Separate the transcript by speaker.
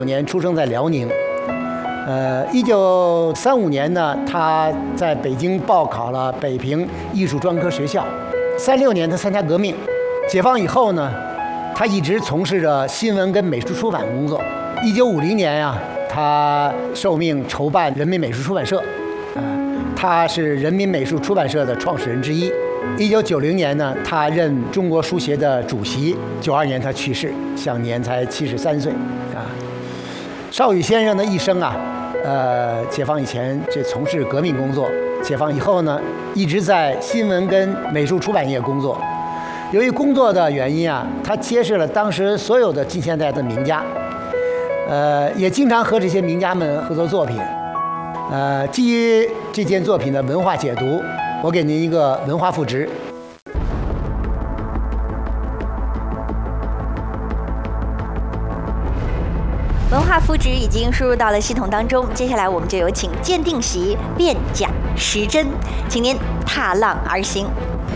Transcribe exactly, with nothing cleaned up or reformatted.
Speaker 1: 年出生在辽宁，呃，一九三五年呢，他在北京报考了北平艺术专科学校。三六年他参加革命，解放以后呢，他一直从事着新闻跟美术出版工作。一九五零年呀、啊，他受命筹办人民美术出版社，啊、呃，他是人民美术出版社的创始人之一。一九九零年呢，他任中国书协的主席。九二年他去世，享年才七十三岁。啊，邵羽先生的一生啊，呃，解放以前这从事革命工作，解放以后呢，一直在新闻跟美术出版业工作。由于工作的原因啊，他结识了当时所有的近现代的名家，呃，也经常和这些名家们合作作品。呃，基于这件作品的文化解读，我给您一个文化赋值。
Speaker 2: 文化赋值已经输入到了系统当中，接下来我们就有请鉴定席辩讲时针，请您踏浪而行。